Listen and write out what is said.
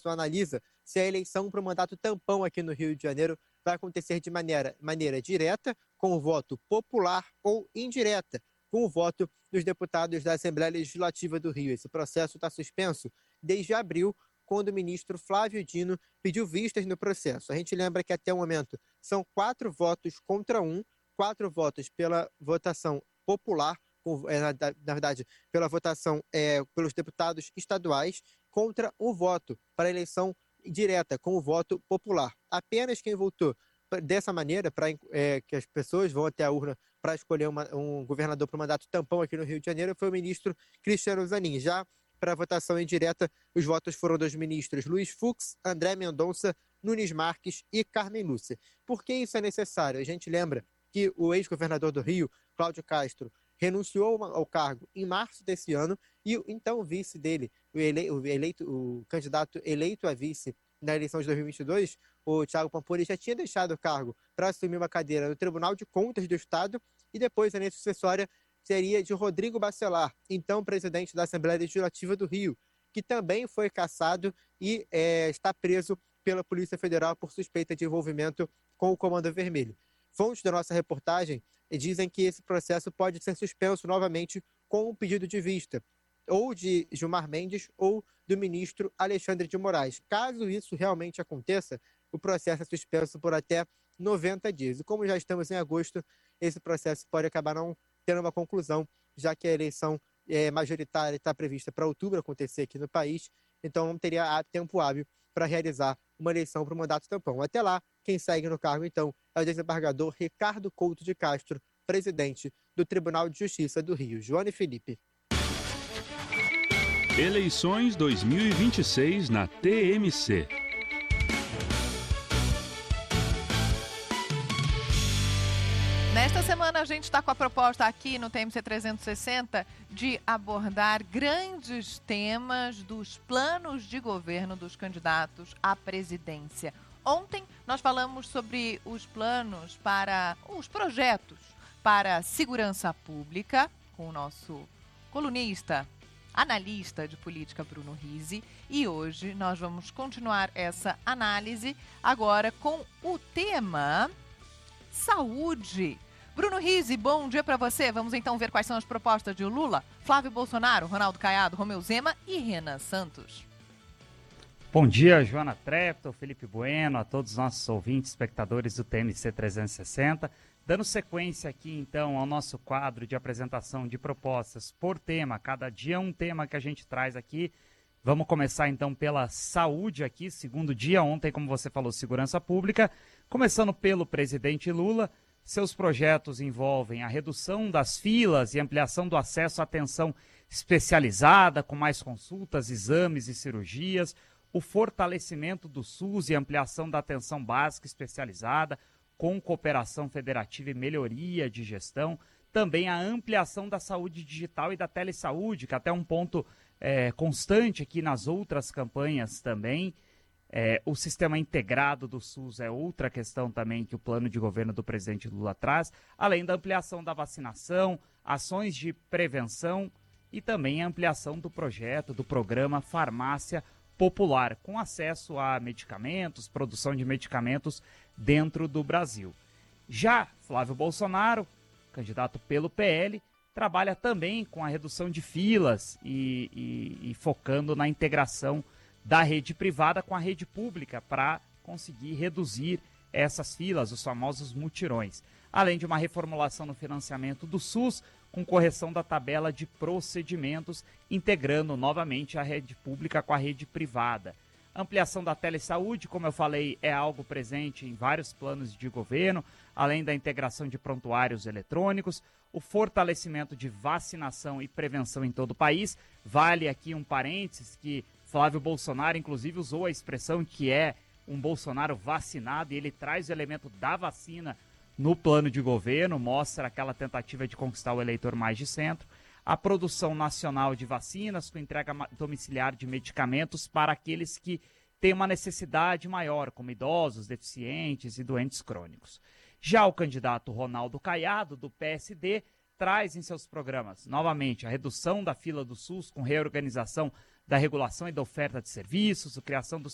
processo analisa se a eleição para o mandato tampão aqui no Rio de Janeiro vai acontecer de maneira direta, com o voto popular, ou indireta, com o voto dos deputados da Assembleia Legislativa do Rio. Esse processo está suspenso desde abril, quando o ministro Flávio Dino pediu vistas no processo. A gente lembra que até o momento são 4 votos contra 1, 4 votos pela votação popular, na verdade, pela votação pelos deputados estaduais, contra o voto para a eleição direta, com o voto popular. Apenas quem votou dessa maneira, que as pessoas vão até a urna para escolher um governador para o mandato tampão aqui no Rio de Janeiro, foi o ministro Cristiano Zanin. Já para a votação indireta, os votos foram dos ministros Luiz Fux, André Mendonça, Nunes Marques e Carmen Lúcia. Por que isso é necessário? A gente lembra que o ex-governador do Rio, Cláudio Castro, renunciou ao cargo em março desse ano e então o vice dele, o candidato eleito a vice na eleição de 2022, o Thiago Pampuri, já tinha deixado o cargo para assumir uma cadeira no Tribunal de Contas do Estado e depois a linha sucessória seria de Rodrigo Bacelar, então presidente da Assembleia Legislativa do Rio, que também foi cassado e está preso pela Polícia Federal por suspeita de envolvimento com o Comando Vermelho. Fontes da nossa reportagem dizem que esse processo pode ser suspenso novamente com um pedido de vista, ou de Gilmar Mendes ou do ministro Alexandre de Moraes. Caso isso realmente aconteça, o processo é suspenso por até 90 dias. E como já estamos em agosto, esse processo pode acabar não tendo uma conclusão, já que a eleição majoritária está prevista para outubro acontecer aqui no país, então não teria tempo hábil para realizar uma eleição para o mandato tampão. Até lá, quem segue no cargo, então, é o desembargador Ricardo Couto de Castro, presidente do Tribunal de Justiça do Rio. Joana e Felipe. Eleições 2026 na TMC. Nesta semana a gente está com a proposta aqui no TMC 360 de abordar grandes temas dos planos de governo dos candidatos à presidência. Ontem nós falamos sobre os planos para os projetos para a segurança pública com o nosso colunista, analista de política Bruno Rizzi, e hoje nós vamos continuar essa análise agora com o tema saúde. Bruno Rizzi, bom dia para você. Vamos então ver quais são as propostas de Lula, Flávio Bolsonaro, Ronaldo Caiado, Romeu Zema e Renan Santos. Bom dia, Joana Trepto, Felipe Bueno, a todos os nossos ouvintes, espectadores do TMC 360. Dando sequência aqui, então, ao nosso quadro de apresentação de propostas por tema. Cada dia um tema que a gente traz aqui. Vamos começar, então, pela saúde aqui, segundo dia. Ontem, como você falou, segurança pública. Começando pelo presidente Lula. Seus projetos envolvem a redução das filas e ampliação do acesso à atenção especializada, com mais consultas, exames e cirurgias, o fortalecimento do SUS e ampliação da atenção básica especializada, com cooperação federativa e melhoria de gestão, também a ampliação da saúde digital e da telesaúde, que até é um ponto constante aqui nas outras campanhas também. O sistema integrado do SUS é outra questão também que o plano de governo do presidente Lula traz, além da ampliação da vacinação, ações de prevenção e também a ampliação do projeto, do programa Farmácia Popular, com acesso a medicamentos, produção de medicamentos dentro do Brasil. Já Flávio Bolsonaro, candidato pelo PL, trabalha também com a redução de filas e focando na integração da rede privada com a rede pública para conseguir reduzir essas filas, os famosos mutirões. Além de uma reformulação no financiamento do SUS, com correção da tabela de procedimentos, integrando novamente a rede pública com a rede privada. Ampliação da telesaúde, como eu falei, é algo presente em vários planos de governo, além da integração de prontuários eletrônicos, o fortalecimento de vacinação e prevenção em todo o país. Vale aqui um parênteses que Flávio Bolsonaro, inclusive, usou a expressão que é um Bolsonaro vacinado, e ele traz o elemento da vacina no plano de governo, mostra aquela tentativa de conquistar o eleitor mais de centro. A produção nacional de vacinas com entrega domiciliar de medicamentos para aqueles que têm uma necessidade maior, como idosos, deficientes e doentes crônicos. Já o candidato Ronaldo Caiado, do PSD, traz em seus programas, novamente, a redução da fila do SUS com reorganização da regulação e da oferta de serviços, a criação do